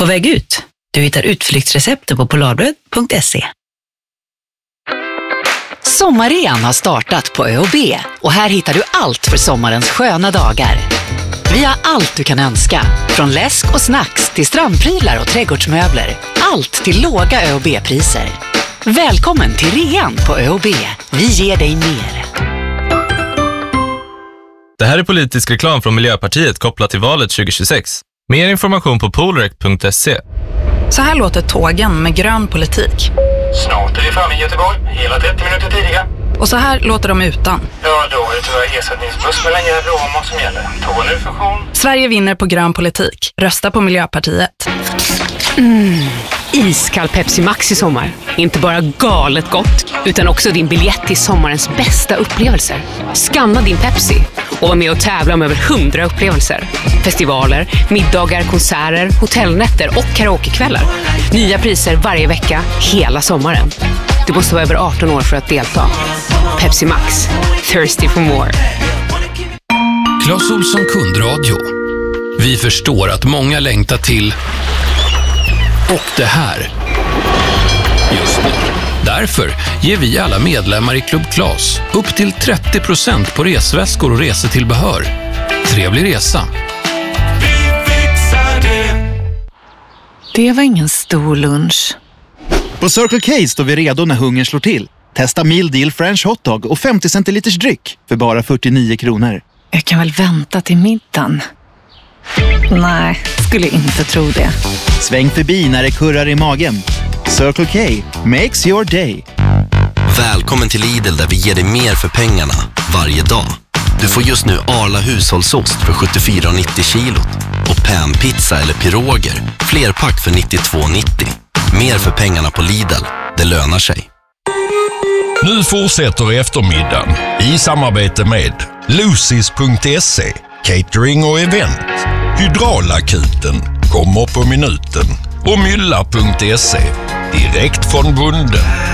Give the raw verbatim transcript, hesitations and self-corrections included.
På väg ut. Du hittar utflyktsrecepter på polarbröd punkt se. Sommarrean har startat på Ö och B och här hittar du allt för sommarens sköna dagar. Vi har allt du kan önska, från läsk och snacks till strandprylar och trädgårdsmöbler. Allt till låga Ö och B-priser. Välkommen till rean på Ö och B. Vi ger dig mer. Det här är politisk reklam från Miljöpartiet kopplat till valet tjugohundratjugosex. Mer information på polrec punkt se. Så här låter tågen med grön politik. Snart är vi framme i Göteborg, hela trettio minuter tidigare. Och så här låter de utan. Ja, då är det tyvärr ersättningsbuss mellan Gävle och Åmål som gäller. Tåg nu funktion. Sverige vinner på grön politik. Rösta på Miljöpartiet. Mm. Iskall Pepsi Max i sommar. Inte bara galet gott, utan också din biljett till sommarens bästa upplevelser. Scanna din Pepsi och var med och tävla om över hundra upplevelser. Festivaler, middagar, konserter, hotellnätter och karaokekvällar. Nya priser varje vecka, hela sommaren. Du måste vara över arton år för att delta. Pepsi Max. Thirsty for more. Clas Ohlson kundradio. Vi förstår att många längtar till och det här just nu. Därför ger vi alla medlemmar i Club Clas upp till trettio procent på resväskor och resetillbehör. Trevlig resa! Det var ingen stor lunch. På Circle K står vi redo när hungern slår till. Testa meal deal French hotdog och femtio centiliters dryck för bara fyrtionio kronor. Jag kan väl vänta till middagen. Nej, skulle inte tro det. Sväng förbi när det kurrar i magen. Circle K makes your day. Välkommen till Lidl där vi ger dig mer för pengarna varje dag. Du får just nu Arla hushållsost för sjuttiofyra nittio kilot och panpizza eller piroger flerpack för nittiotvå nittio. Mer för pengarna på Lidl. Det lönar sig. Nu fortsätter eftermiddagen i samarbete med Lucis punkt se, catering och event. Hydraulakuten kommer på minuten och Mylla punkt se, direkt från bunden.